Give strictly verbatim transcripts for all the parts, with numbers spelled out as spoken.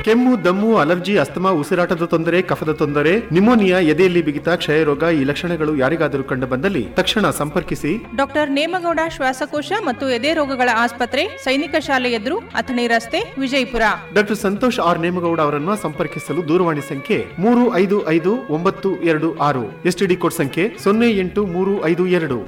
ಕೆಮ್ಮು, ದಮ್ಮು, allergy, asthma, ಉಸಿರಾಟದ ತೊಂದರೆ, ಕಫದ ತೊಂದರೆ, ನಿಮೋನಿಯಾ, ಎದೆಯಲ್ಲಿ ಬಿಗಿತ, ಕ್ಷಯರೋಗ ಈ ಲಕ್ಷಣಗಳು ಯಾರಿಗಾದರೂ ಕಂಡು ಬಂದಲ್ಲಿ ತಕ್ಷಣ ಸಂಪರ್ಕಿಸಿ ಡಾಕ್ಟರ್ ನೇಮಗೌಡ ಶ್ವಾಸಕೋಶ ಮತ್ತು ಎದೆ ರೋಗಗಳ ಆಸ್ಪತ್ರೆ, ಸೈನಿಕ ಶಾಲೆ ಎದುರು, ಅಥಣಿ ರಸ್ತೆ, ವಿಜಯಪುರ. ಡಾಕ್ಟರ್ ಸಂತೋಷ್ ಆರ್ ನೇಮಗೌಡ ಅವರನ್ನು ಸಂಪರ್ಕಿಸಲು ದೂರವಾಣಿ ಸಂಖ್ಯೆ ಮೂರು ಐದು ಐದು ಒಂಬತ್ತು ಎರಡು ಆರು, ಎಸ್ಟಿಡಿ ಕೋಡ್ ಸಂಖ್ಯೆ ಸೊನ್ನೆ ಎಂಟು ಮೂರು ಐದು ಎರಡು.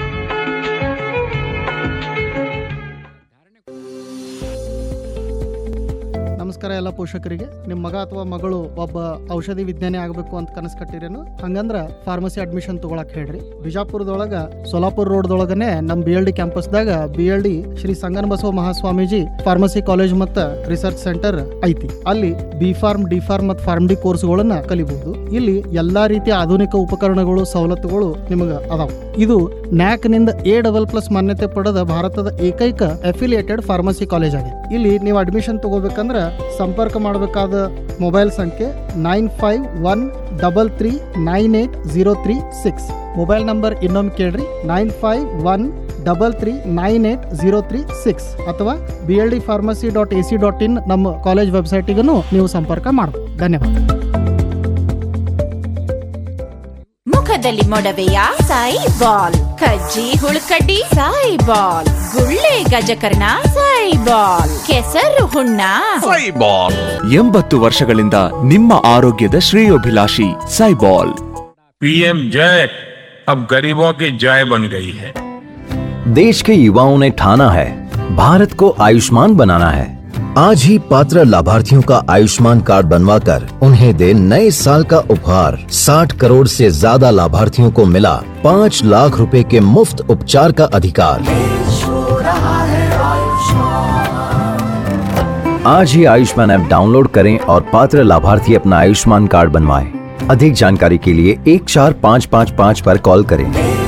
ನಮಸ್ಕಾರ ಎಲ್ಲ ಪೋಷಕರಿಗೆ. ನಿಮ್ಮ ಮಗ ಅಥವಾ ಮಗಳು ಒಬ್ಬ ಔಷಧಿ ವಿಜ್ಞಾನಿ ಆಗಬೇಕು ಅಂತ ಕನಸು ಕಟ್ಟಿರೇನು? ಹಂಗಂದ್ರ ಫಾರ್ಮಸಿ ಅಡ್ಮಿಷನ್ ತಗೊಳಕ್ ಹೇಳ್ರಿ. ಬಿಜಾಪುರದೊಳಗ ಸೋಲಾಪುರ ರೋಡ್ದೊಳಗನೆ ನಮ್ಮ B L D ಕ್ಯಾಂಪಸ್ದಾಗ B L D Shri Sangana Basava Mahaswamiji pharmacy college ಮತ್ತು ರಿಸರ್ಚ್ ಸೆಂಟರ್ ಐತಿ. ಅಲ್ಲಿ ಬಿ ಫಾರ್ಮ್, ಡಿ ಫಾರ್ಮ್ ಮತ್ತು ಫಾರ್ಮ್ ಡಿ ಕೋರ್ಸ್ಗಳನ್ನ ಕಲಿಬಹುದು. ಇಲ್ಲಿ ಎಲ್ಲಾ ರೀತಿಯ ಆಧುನಿಕ ಉಪಕರಣಗಳು, ಸವಲತ್ತುಗಳು ನಿಮಗೆ ಅದಾವ. ಇದು ನ್ಯಾಕ್ ನಿಂದ ಎ ಡಬಲ್ ಪ್ಲಸ್ ಮಾನ್ಯತೆ ಪಡೆದ ಭಾರತದ ಏಕೈಕ ಅಫಿಲಿಯೇಟೆಡ್ ಫಾರ್ಮಸಿ ಕಾಲೇಜ್ ಆಗಿದೆ. ಇಲ್ಲಿ ನೀವು ಅಡ್ಮಿಷನ್ ತಗೋಬೇಕಂದ್ರೆ ಸಂಪರ್ಕ ಮಾಡಬೇಕಾದ ಮೊಬೈಲ್ ಸಂಖ್ಯೆ nine five one double three nine eight zero three six. Mobile number ಇನ್ನೊಮ್ಮೆ ಕೇಳ್ರಿ, nine five one double three nine eight zero three six ಅಥವಾ B L D pharmacy dot A C dot in ನಮ್ಮ college ವೆಬ್ಸೈಟಿಗೂ ನೀವು ಸಂಪರ್ಕ ಮಾಡಬಹುದು. ಧನ್ಯವಾದ. ಮುಖದಲ್ಲಿ ಮೊಡವೆಯ ಸಾಯಿ ಬಾಲ್, ಕಜ್ಜಿ ಹುಳುಕಡ್ಡಿ ಸಾಯಿ ಬಾಲ್, ಗುಳ್ಳೆ ಗಜಕರ್ಣ ಸಾಯಿ ಬಾಲ್, ಕೆಸರು ಹುಣ್ಣ ಸಾಯಿ ಬಾಲ್. ಎಂಬತ್ತು ವರ್ಷಗಳಿಂದ ನಿಮ್ಮ ಆರೋಗ್ಯದ ಶ್ರೇಯೋಭಿಲಾಷಿ ಸಾಯಿಬಾಲ್. पीएम जय अब गरीबों की जय बन गई है. देश के युवाओं ने ठाना है भारत को आयुष्मान बनाना है. आज ही पात्र लाभार्थियों का आयुष्मान कार्ड बनवाकर उन्हें दे नए साल का उपहार. साठ करोड़ से ज्यादा लाभार्थियों को मिला पाँच लाख रुपए के मुफ्त उपचार का अधिकार. आज ही आयुष्मान ऐप डाउनलोड करें और पात्र लाभार्थी अपना आयुष्मान कार्ड बनवाएं. अधिक जानकारी के लिए एक चार पाँच पाँच पाँच पर कॉल करें.